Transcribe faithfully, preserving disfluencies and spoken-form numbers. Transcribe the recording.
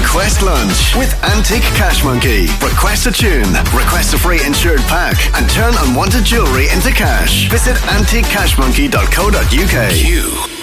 Request lunch with Antique Cash Monkey. Request a tune, request a free insured pack, and turn unwanted jewellery into cash. Visit antique cash monkey dot co dot uk. Q